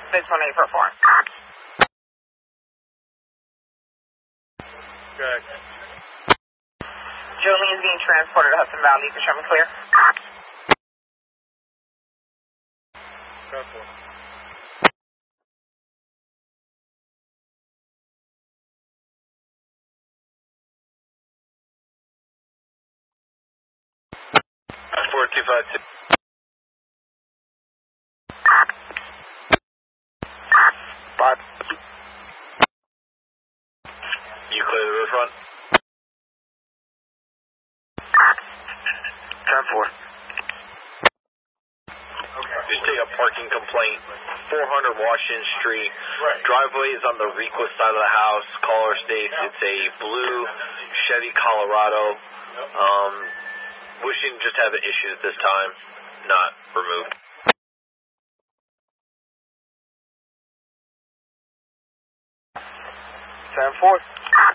It's 1844. Good. Jolene is being transported to Hudson Valley. You can show me clear. Careful. Four two five two. Five. You clear the riverfront? 10-4. Just take a parking complaint, 400 Washington Street. Driveway is on the Request side of the house. Caller states it's a blue Chevy Colorado. Wishing just have an issue at this time, not removed. 10-4.